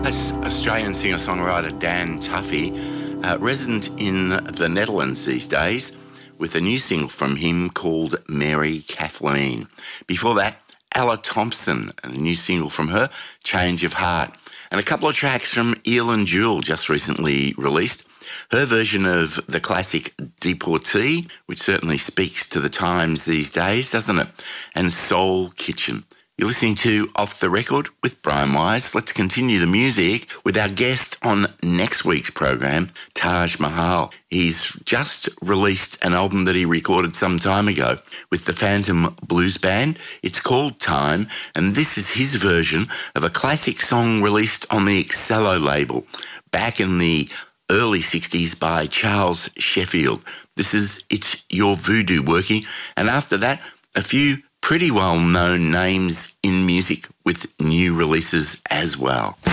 That's Australian singer-songwriter Dan Tuffy, resident in the Netherlands these days, with a new single from him called Mary Kathleen. Before that, Ella Thompson, a new single from her, Change of Heart. And a couple of tracks from Eileen Jewell, just recently released. Her version of the classic Deportee, which certainly speaks to the times these days, doesn't it? And Soul Kitchen. You're listening to Off the Record with Brian Wise. Let's continue the music with our guest on next week's program, Taj Mahal. He's just released an album that he recorded some time ago with the Phantom Blues Band. It's called Time, and this is his version of a classic song released on the Excello label back in the early 60s by Charles Sheffield. This is It's Your Voodoo Working, and after that, a few pretty well-known names in music with new releases as well.